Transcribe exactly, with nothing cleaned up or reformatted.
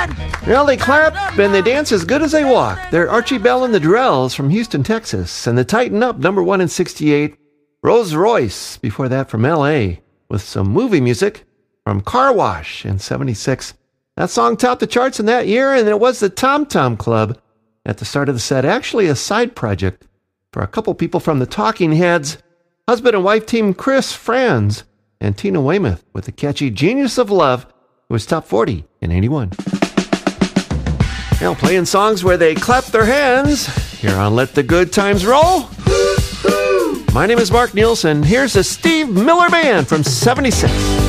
Well, they clap and they dance as good as they walk. They're Archie Bell and the Drells from Houston, Texas. And the Tighten Up, number one in sixty-eight. Rolls Royce, before that from L A, with some movie music from Car Wash in seventy-six. That song topped the charts in that year, and it was the Tom Tom Club at the start of the set. Actually a side project for a couple people from the Talking Heads. Husband and wife team Chris Franz and Tina Weymouth with the catchy Genius of Love, who was top forty in eighty-one. Now playing songs where they clap their hands here on Let the Good Times Roll. My name is Mark Nielsen. Here's the Steve Miller Band from seventy-six.